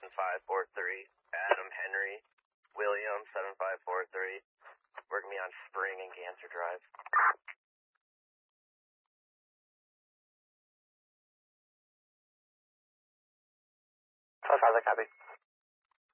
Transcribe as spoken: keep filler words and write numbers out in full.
seven five four three. Adam Henry William seven five four three. Working me on Spring and Ganser Drive. Five five, copy.